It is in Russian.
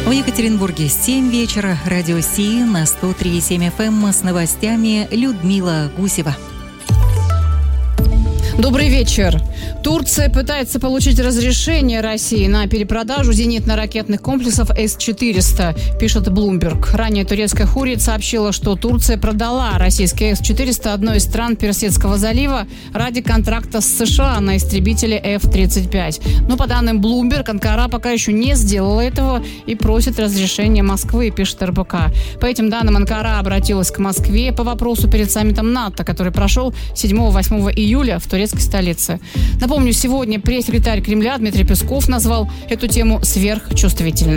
В Екатеринбурге 7 вечера. Радио Си на 103,7 FM с новостями Людмила Гусева. Добрый вечер. Турция пытается получить разрешение России на перепродажу зенитно-ракетных комплексов С-400, пишет Bloomberg. Ранее турецкая Хуррiyet сообщила, что Турция продала российские С-400 одной из стран Персидского залива ради контракта с США на истребители F-35. Но по данным Bloomberg, Анкара пока еще не сделала этого и просит разрешения Москвы, пишет РБК. По этим данным, Анкара обратилась к Москве по вопросу перед саммитом НАТО, который прошел 7-8 июля в турецкой столице. Напомню, сегодня пресс-секретарь Кремля Дмитрий Песков назвал эту тему сверхчувствительной.